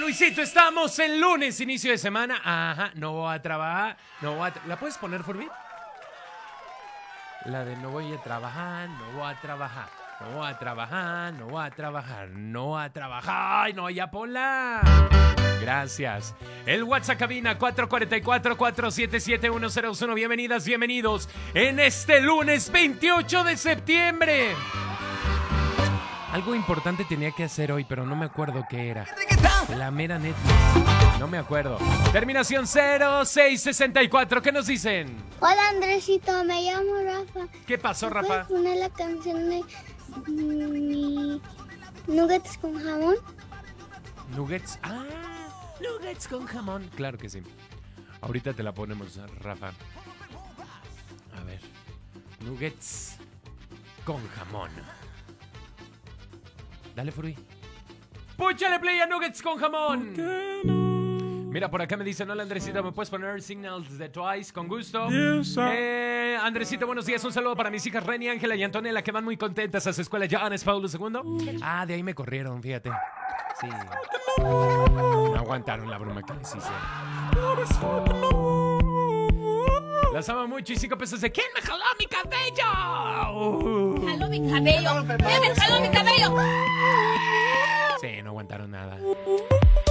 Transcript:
Luisito, estamos el lunes, inicio de semana. Ajá, no voy a trabajar. ¿La puedes poner, Furby? La de no voy a trabajar, no voy a trabajar. No voy a trabajar, no voy a trabajar, no voy a trabajar. ¡Ay, no, ya ponla! Gracias. El WhatsApp cabina 444-477-1001. Bienvenidas, bienvenidos en este lunes 28 de septiembre. Algo importante tenía que hacer hoy, pero no me acuerdo qué era. La mera Netflix. No me acuerdo. Terminación 0664. ¿Qué nos dicen? Hola, Andresito. Me llamo Rafa. ¿Qué pasó, ¿Me Rafa? puedes poner la canción de Nuggets con jamón? Nuggets. Ah, nuggets con jamón. Claro que sí. Ahorita te la ponemos, Rafa. A ver. Nuggets con jamón. Dale, Furby. ¡Púchale play a Nuggets con jamón! Mira, por acá me dicen, hola, Andresito, ¿me puedes poner Signals de Twice? Con gusto. Andresito, buenos días. Un saludo para mis hijas Reni, Ángela y Antonella, que van muy contentas a su escuela Johannes Paulo II. Ah, de ahí me corrieron, fíjate. Sí. No aguantaron la broma que les hice. Las amo mucho y 5 pesos de ¿quién me jaló mi cabello? ¡Jaló mi cabello! ¡Me jaló mi cabello! Sí, no aguantaron nada.